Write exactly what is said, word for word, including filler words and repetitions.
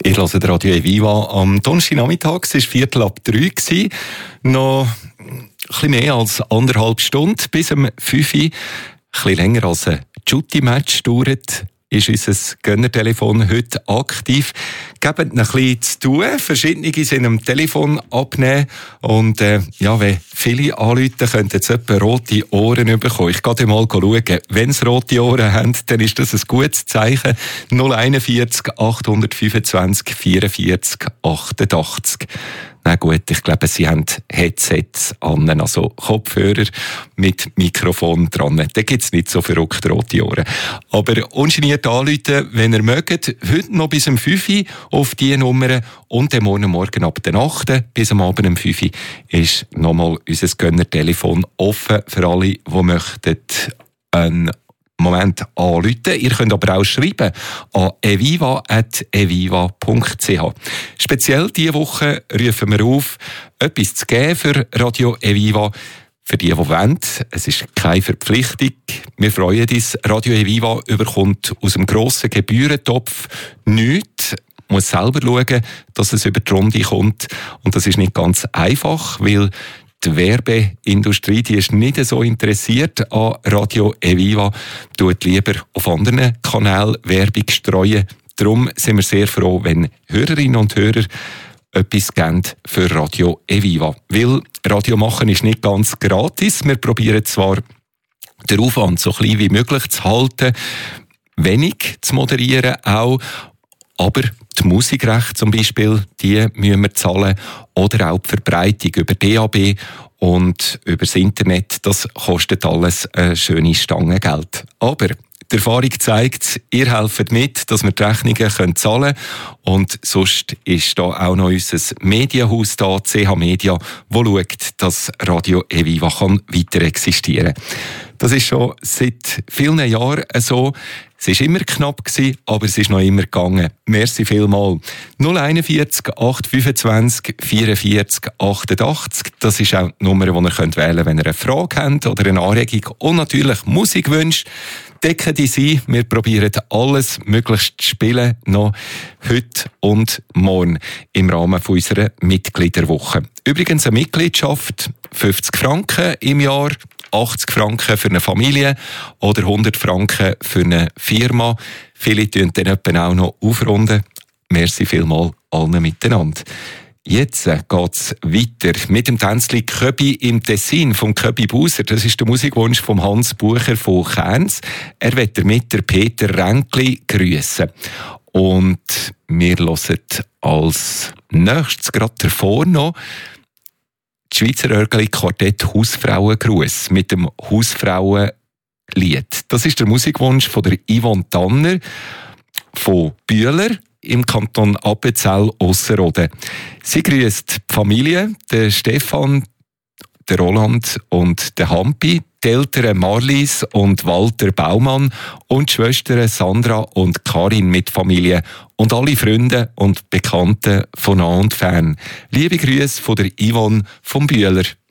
Ihr hört Radio Eviva am Donnerstagnachmittag. Es war Viertel ab drei. Noch ein bisschen mehr als anderthalb Stunden bis um fünf Uhr. Ein bisschen länger als ein Duty-Match dauert, ist unser Gönnertelefon heute aktiv. Gebt ein bisschen zu tun. Verschiedene sind am Telefon abnehmen. Und äh, ja, wenn viele anrufen, könnten jetzt etwa rote Ohren bekommen. Ich gehe mal schauen. Wenn sie rote Ohren haben, dann ist das ein gutes Zeichen. null einundvierzig achthundertfünfundzwanzig vierundvierzig achtundachtzig. Na gut, ich glaube, sie haben Headsets an, also Kopfhörer mit Mikrofon dran. Da gibt es nicht so verrückte rote Ohren. Aber ungeniert anrufen, wenn ihr mögt. Heute noch bis um fünf Uhr auf diese Nummer und dann morgen, morgen ab der acht bis am Abend um fünf Uhr ist nochmal unser Gönner-Telefon offen für alle, die möchten einen Moment anrufen. Ihr könnt aber auch schreiben an eviva at eviva punkt c h. Speziell diese Woche rufen wir auf, etwas zu geben für Radio Eviva. Für die, die wollen. Es ist keine Verpflichtung. Wir freuen uns. Radio Eviva überkommt aus dem grossen Gebührentopf nichts. Muss selber schauen, dass es über die Runde kommt. Und das ist nicht ganz einfach, weil die Werbeindustrie, die ist nicht so interessiert an Radio Eviva, tut lieber auf anderen Kanälen Werbung streuen. Darum sind wir sehr froh, wenn Hörerinnen und Hörer etwas geben für Radio Eviva. Weil Radio machen ist nicht ganz gratis. Wir probieren zwar den Aufwand so klein wie möglich zu halten, wenig zu moderieren auch, aber die Musikrechte zum Beispiel, die müssen wir zahlen. Oder auch die Verbreitung über D A B und über das Internet. Das kostet alles eine schöne Stange Geld. Aber die Erfahrung zeigt, ihr helft mit, dass wir die Rechnungen zahlen können. Und sonst ist da auch noch unser Medienhaus da, C H Media, wo schaut, dass Radio Eviva kann weiter existieren kann. Das ist schon seit vielen Jahren so. Es war immer knapp, aber es ist noch immer gegangen. Merci vielmals. null einundvierzig achthundertfünfundzwanzig vierundvierzig achtundachtzig. Das ist auch die Nummer, die ihr könnt wählen könnt, wenn ihr eine Frage habt oder eine Anregung und natürlich Musik wünscht. Decken die Sie. Wir probieren alles möglichst zu spielen, noch heute und morgen im Rahmen unserer Mitgliederwoche. Übrigens eine Mitgliedschaft, fünfzig Franken im Jahr, achtzig Franken für eine Familie oder hundert Franken für eine Firma. Viele tun dann etwa auch noch aufrunden. Merci vielmals allen miteinander. Jetzt geht es weiter mit dem Tänzli «Köbi im Tessin» von Köbi Buser. Das ist der Musikwunsch von Hans Bucher von Kerns. Er wird damit der Peter Ränkli grüßen. Und wir hören als nächstes gerade davor noch die Schweizer Örgeli-Quartett «Hausfrauengruß» mit dem «Hausfrauenlied». Das ist der Musikwunsch von der Yvonne Tanner von Bühler im Kanton Appenzell-Ausserrhoden. Sie grüßt die Familie, den Stefan, den Roland und den Hampi, die Eltern Marlies und Walter Baumann und die Schwestern Sandra und Karin mit Familie und alle Freunde und Bekannten von nah und fern. Liebe Grüße von der Yvonne vom Bühler.